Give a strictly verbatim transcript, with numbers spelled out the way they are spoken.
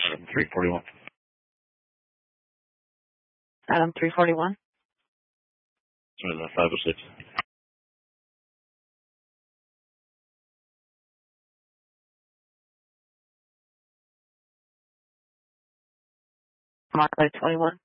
Adam three forty-one. Adam three forty-one. Uh, five oh six. Mark by twenty-one.